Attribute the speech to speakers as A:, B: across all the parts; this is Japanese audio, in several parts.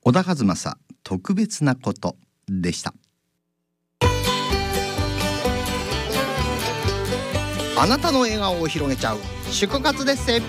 A: 小田和正特別なことでした。あなたの笑顔を広げちゃう祝活ですせ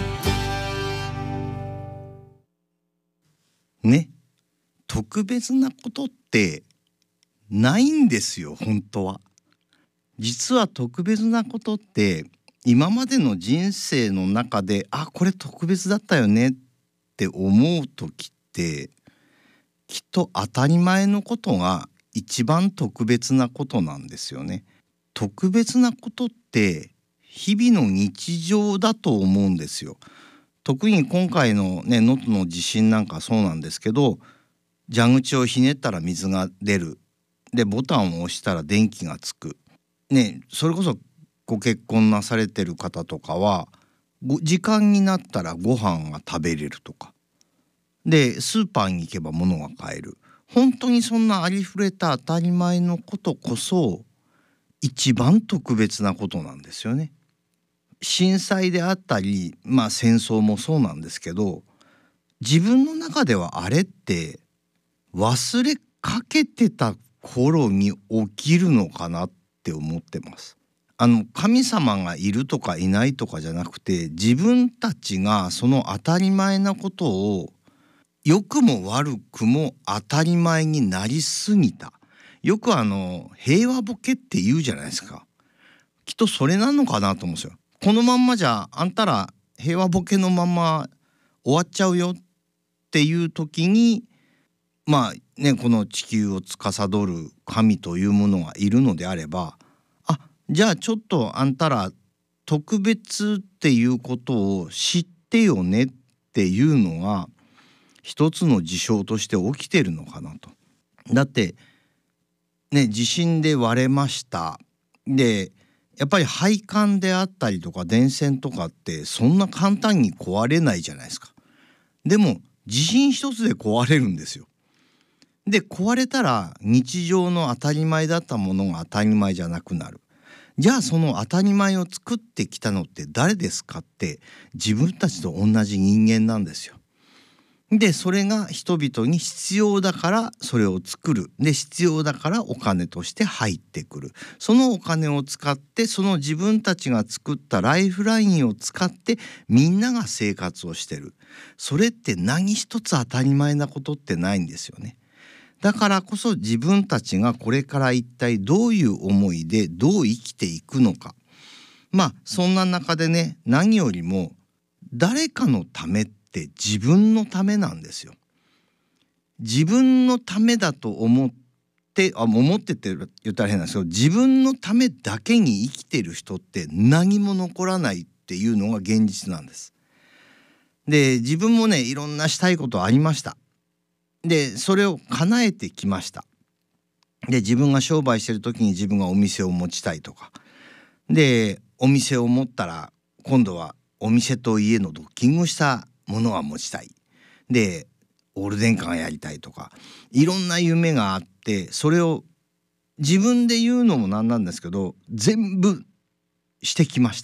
A: ね。特別なことってないんですよ。本当は実は特別なことって今までの人生の中でこれ特別だったよねって思う時ってきっと当たり前のことが一番特別なことなんですよね。特別なことって日々の日常だと思うんですよ。特に今回のね能登の地震なんかそうなんですけど、蛇口をひねったら水が出る、でボタンを押したら電気がつくね。それこそご結婚なされてる方とかは時間になったらご飯が食べれるとかで、スーパーに行けば物が買える。本当にそんなありふれた当たり前のことこそ一番特別なことなんですよね。震災であったり、戦争もそうなんですけど、自分の中ではあれって忘れかけてた頃に起きるのかなって思ってます。神様がいるとかいないとかじゃなくて、自分たちがその当たり前なことを良くも悪くも当たり前になりすぎた。よく平和ボケって言うじゃないですか。きっとそれなのかなと思うんですよ。このまんまじゃあんたら平和ボケのまま終わっちゃうよっていう時にこの地球を司る神というものがいるのであれば、じゃあちょっとあんたら特別っていうことを知ってよねっていうのが一つの事象として起きてるのかなと。だってね、地震で割れました。でやっぱり配管であったりとか電線とかってそんな簡単に壊れないじゃないですか。でも地震一つで壊れるんですよ。で壊れたら日常の当たり前だったものが当たり前じゃなくなる。じゃあその当たり前を作ってきたのって誰ですかって、自分たちと同じ人間なんですよ。でそれが人々に必要だからそれを作る。で必要だからお金として入ってくる。そのお金を使ってその自分たちが作ったライフラインを使ってみんなが生活をしてる。それって何一つ当たり前なことってないんですよね。だからこそ自分たちがこれから一体どういう思いでどう生きていくのか。そんな中でね、何よりも誰かのためって自分のためなんですよ。自分のためだと思って言ったら変なんですけど、自分のためだけに生きてる人って何も残らないっていうのが現実なんです。で自分もねいろんなしたいことありました。でそれを叶えてきました。で自分が商売してる時に自分がお店を持ちたいとかで、お店を持ったら今度はお店と家のドッキングしたものが持ちたい。でオール電化がやりたいとかいろんな夢があって、それを自分で言うのもなんなんですけど全部してきました。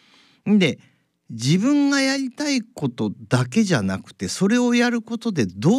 A: で自分がやりたいことだけじゃなくて、それをやることでどう